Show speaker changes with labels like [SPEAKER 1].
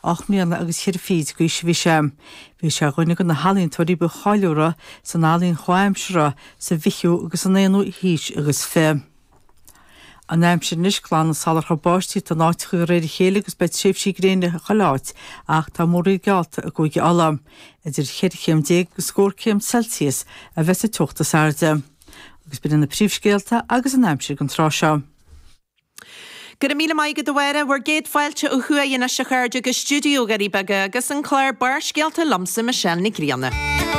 [SPEAKER 1] 8 mbliana agus chiar fíd go is bhí sem. Bhí se chuine go na halíonn toirí be cháileúra san álíonn choimsere sa bhichiú agus an éanú híis agus fé. An aim sin nisglán na salar chabáistí tá náiticha go réidir chéile agus beit séfsí gréine chaláit ach tá mórí gealta a goigi alam. Idir chéirchéim 10 go scóircéim Celsius a bheits a tuachtas airde. Agus bid in na príomhscéalta agus an aim sin go tráseo.
[SPEAKER 2] Gyda míle maigad dywera, wyr gyd ffailtio o hwya yna siachardio gy studio gari baga, gus yn clair bar sgialta lamsa Michelle Nigriana.